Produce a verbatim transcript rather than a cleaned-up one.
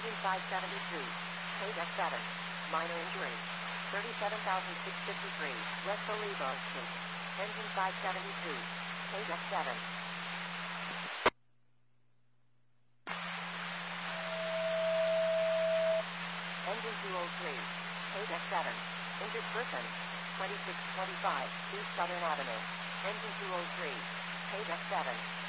Engine five seventy-two. Page F seven. Minor injury. thirty-seven thousand six hundred fifty-three. West Olivo Street. Engine five seventy-two. Page F seven. Engine two oh three. Page F seven. Injured person. twenty-six twenty-five. East Southern Avenue. Engine two oh three. Page F seven.